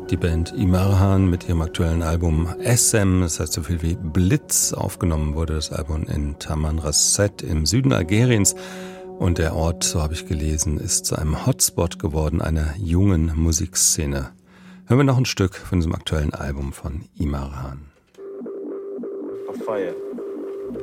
Die Band Imarhan mit ihrem aktuellen Album Essem, das heißt so viel wie Blitz. Aufgenommen wurde das Album in Tamanrasset im Süden Algeriens. Und der Ort, so habe ich gelesen, ist zu einem Hotspot geworden einer jungen Musikszene. Hören wir noch ein Stück von diesem aktuellen Album von Imarhan. Fire.